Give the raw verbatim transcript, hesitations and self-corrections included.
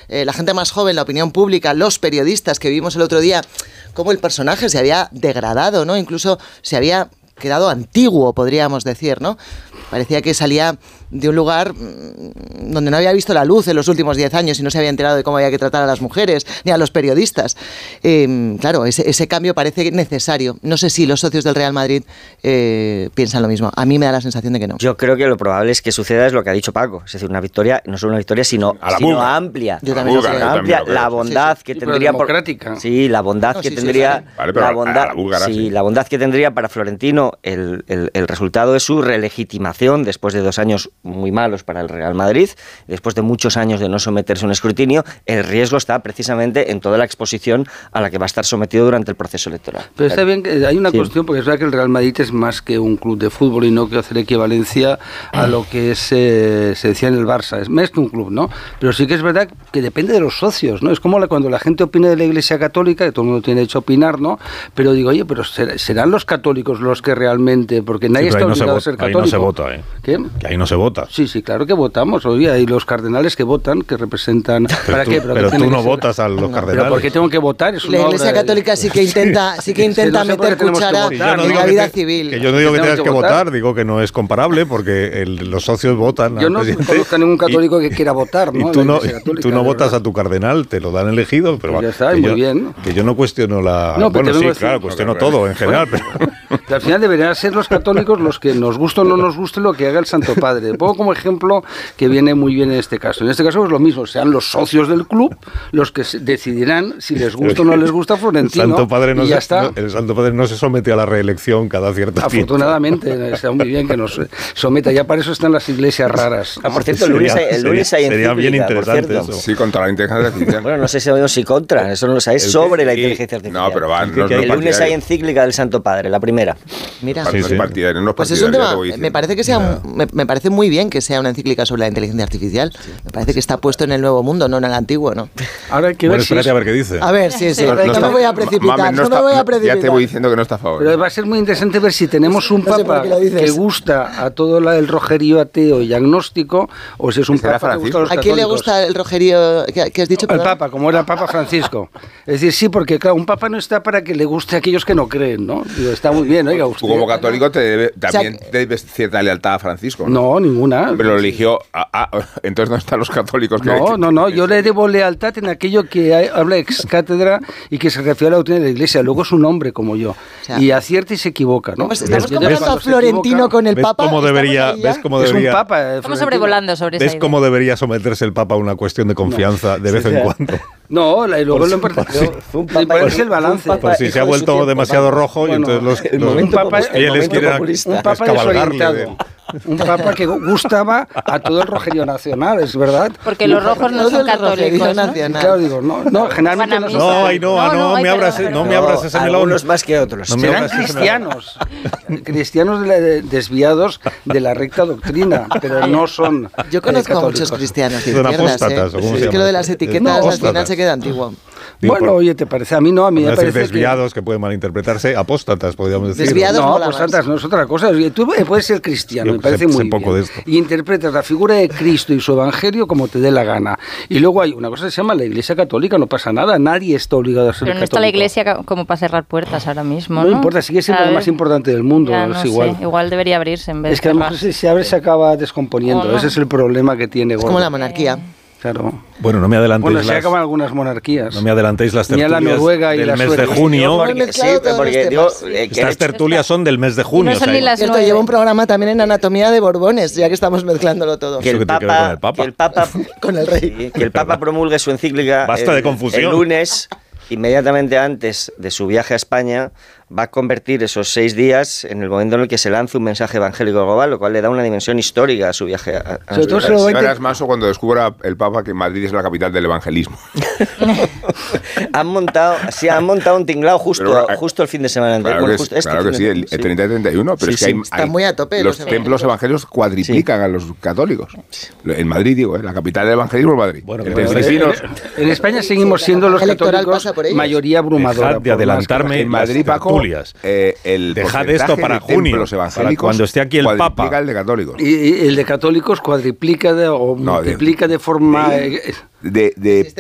eh, la gente más joven, la opinión pública, los periodistas que vimos el otro día, cómo el personaje se había degradado, ¿no? Incluso se había quedado antiguo, podríamos decir, ¿no? Parecía que salía de un lugar donde no había visto la luz en los últimos diez años y no se había enterado de cómo había que tratar a las mujeres ni a los periodistas. Eh, claro, ese, ese cambio parece necesario. No sé si los socios del Real Madrid eh, piensan lo mismo. A mí me da la sensación de que no. Yo creo que lo probable es que suceda es lo que ha dicho Paco. Es decir, una victoria, no solo una victoria, sino, sino amplia. Yo también buga, lo amplia. También la bondad sí, sí. que sí, tendría... democrática. Por, sí, la bondad no, que sí, tendría... Sí, vale, pero la bondad, la búlgara, sí, sí. la bondad que tendría para Florentino el, el, el resultado es su relegitimación después de dos años muy malos para el Real Madrid, después de muchos años de no someterse a un escrutinio. El riesgo está precisamente en toda la exposición a la que va a estar sometido durante el proceso electoral. Pero está bien que hay una sí. cuestión, porque es verdad que el Real Madrid es más que un club de fútbol y no quiero hacer equivalencia a lo que es, eh, se decía en el Barça, es más que un club, ¿no? Pero sí que es verdad que depende de los socios, ¿no? Es como la, cuando la gente opina de la Iglesia Católica, que todo el mundo tiene derecho a opinar, ¿no? Pero digo, oye, pero serán los católicos los que realmente, porque nadie sí, está no obligado vota, a ser católico. Ahí no se vota, ¿eh? ¿Qué? Que ahí no se vota. Sí, sí, claro que votamos, oye, hay los cardenales que votan, que representan... Pero ¿Para tú, qué? Pero, pero tú no votas a los no, cardenales. ¿Pero por qué tengo que votar? Es la Iglesia Católica de... sí que intenta, sí que intenta no meter cuchara sí, en no la vida te, civil. Que yo no digo que, que tengas que, que votar? votar, digo que no es comparable, porque el, los socios votan. Yo no conozco a ningún católico y, que quiera votar, ¿no? Y tú no, Católica, tú no votas a tu cardenal, te lo dan elegido, pero pues ya está, que muy yo, bien. Que yo no cuestiono la... No, bueno, sí, decir, claro, cuestiono no, todo en general, bueno, pero... pero al final deberían ser los católicos los que nos guste o no nos guste lo que haga el Santo Padre. Pongo como ejemplo que viene muy bien en este caso. En este caso es lo mismo, sean los socios del club los que decidirán si les gusta o no les gusta Florentino. El Santo Padre no, y ya se, está. No, el Santo Padre no se somete a la reelección cada cierto tiempo. Afortunadamente, está muy bien que nos someta. Ya para eso están las iglesias raras. Ah, por cierto, el lunes hay, el lunes hay sería bien interesante eso. Sí, contra la inteligencia artificial. Bueno, no sé si si contra, eso no lo sabéis, sobre la inteligencia artificial. No, pero va, no, el no lunes hay encíclica del Santo Padre, la primera. Mira, sí, sí. Partidario, no pues es un tema, me parece que sea, no. me, me parece muy bien que sea una encíclica sobre la inteligencia artificial. Sí. Me parece que está puesto en el nuevo mundo, no en el antiguo, ¿no? Ahora hay que bueno, ver espérate si a ver qué dice. A ver, sí, sí, no, no, no, no me voy a precipitar, mami, no, no está, me voy a precipitar. Ya te voy diciendo que no está a favor. Pero va a ser muy interesante ver si tenemos un no sé papa que gusta a todo la, el rojerío ateo y agnóstico, o si es un papa Francisco? que gusta a los ¿A quién le gusta el rojerío que, que has dicho? El perdón? Papa, como era el Papa Francisco. Es decir, sí, porque claro, un papa no está para que le guste a aquellos que no creen, ¿no? Digo, está muy bien, oiga, usted. Tú como católico te debe, también o sea, debes cierta lealtad a Francisco, ¿no? No, ninguna. Pero lo eligió... A, a, entonces, ¿dónde están los católicos? Que no, no, no, yo le debo lealtad en aquello que hay, habla ex cátedra y que se refiere a la doctrina de la Iglesia. Luego es un hombre como yo. O sea, y acierta y se equivoca, ¿no? Pues estamos comparando a Florentino con el ¿ves Papa? Cómo debería, ¿Ves cómo debería... Es un Papa. Estamos sobrevolando sobre esa ¿Ves idea? cómo debería someterse el Papa a una cuestión de confianza no. de vez o sea, en cuando? No, la, y luego lo impartió. Es el balance. Por si se ha vuelto tiempo, demasiado papa. rojo bueno, y entonces los, los un papa, fieles quieren un papa desorientado. Un papa que gustaba a todo el rojerío nacional, es verdad. Porque los rojos no son católicos, ¿no? Claro, digo, no, no, generalmente no son. No, ay, no, no, no, no, me abras, no me abras ese melón. Algunos más que otros. No me Serán cristianos, cristianos de la, de, desviados de la recta doctrina, pero no son. Yo conozco eh, a muchos cristianos de son izquierdas, apóstatas, ¿eh? ¿o cómo Es se que lo de las etiquetas no, al final se queda antiguo. Digo, bueno, por, oye, ¿te parece? A mí no, a mí me parece desviados que... que pueden malinterpretarse, apóstatas, podríamos decir. Desviados no, apóstatas no es otra cosa. Tú puedes ser cristiano, Yo me parece sé, muy sé poco bien. De esto. Y interpretas la figura de Cristo y su evangelio como te dé la gana. Y luego hay una cosa que se llama la Iglesia Católica, no pasa nada, nadie está obligado a ser Pero no católico. está la Iglesia como para cerrar puertas ahora mismo, ¿no? No importa, sigue siendo lo más importante del mundo, ya, es no igual. Sé, igual debería abrirse en vez es que de a lo mejor si se abre se acaba descomponiendo, oh, no. Ese es el problema que tiene. Es como la monarquía. Claro. Bueno, no me adelantéis bueno, las... se acaban algunas monarquías. No me adelantéis las tertulias la Noruega y del la mes Suecia. de junio. Porque, sí, porque digo, eh, estas tertulias son del mes de junio. No son o sea, ni las cierto, llevo un programa también en anatomía de Borbones, ya que estamos mezclándolo todo. Que el, Papa, con el Papa, que el Papa, con el Rey, que el Papa promulgue su encíclica. Basta el, de confusión. El lunes, inmediatamente antes de su viaje a España, va a convertir esos seis días en el momento en el que se lanza un mensaje evangélico global, lo cual le da una dimensión histórica a su viaje a, a Sobre todo se lo va a intent- Maso cuando descubra el Papa que Madrid es la capital del evangelismo. han montado, sí, han montado un tinglao justo, pero, justo el fin de semana anterior. Claro Bueno, que, justo este claro que sí, el, el treinta y treinta y uno, pero sí, es que sí. hay, Está hay, muy a tope los los templos evangélicos cuadriplican sí. a los católicos. En Madrid, digo, ¿eh? La capital del evangelismo es Madrid. Bueno, el bueno, en, en España seguimos siendo los católicos mayoría abrumadora. Dejad de adelantarme en Madrid, Paco, eh, el dejad esto para junio, para cuando esté aquí el Papa. El de católicos. Y, y el de católicos cuadriplica de, o no, multiplica de, de forma... De, de, de